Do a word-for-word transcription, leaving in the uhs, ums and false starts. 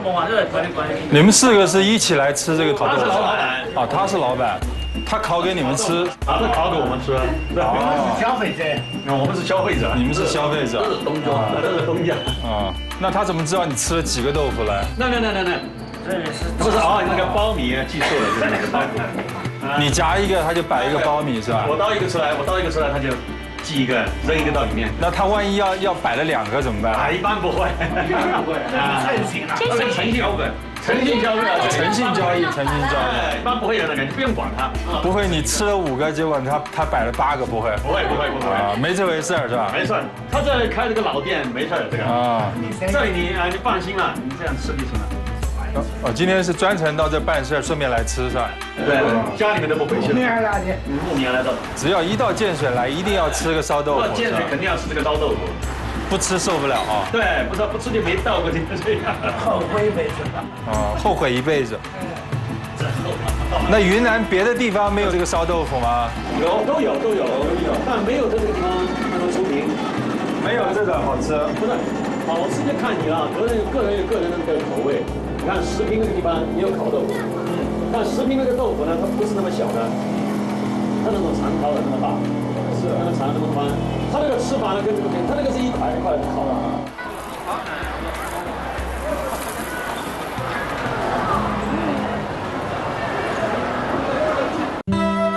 你们四个是一起来吃这个烤豆腐？ 他是老板啊，他是老板，他烤给你们吃， 他是烤给我们吃。 我是消费者， 我们是消费者， 你们是消费者。 这是东家，这是东家。 啊，那他怎么知道你吃了几个豆腐来？ 那那那那那，不是啊，那个苞米记错了，就是那个苞米。 你夹一个，他就摆一个苞米是吧？ 我倒一个出来，我倒一个出来，他就寄一个，扔一个到里面。 那他万一要要摆了两个怎么办？ 啊，一般不会， 一般不会，诚信啊， 这是诚信交易，诚信交易， 诚信交易，诚信交易。 一般不会有那个，你不用管他。 不会，你吃了五个，结果他他摆了八个，不会。 不会不会不会啊，没这回事是吧？ 没事，他这开这个老店没事这个。啊，这里你啊你放心了，你这样吃就行了。 哦，今天是专程到这办事，顺便来吃是吧？ 对，家里面都不回去了。 慕名而来的， 慕名而来的。 只要一到建水来，一定要吃个烧豆腐。 到建水肯定要吃这个烧豆腐， 不吃受不了啊。 对，不吃不吃就没到过这样。 后悔一辈子。 啊，后悔一辈子。那云南别的地方没有这个烧豆腐吗？ 有，都有都有都有，但没有这个地方那么出名。 没有这个好吃。 不是，好吃就看你了，个人有个人有个人的那个口味。你看石坪那个地方也有烤豆腐，但石坪那个豆腐呢，它不是那么小的，它那种长条的那么大，是那个长那么宽。它那个吃法呢跟这个不一样，它那个是一块一块烤的。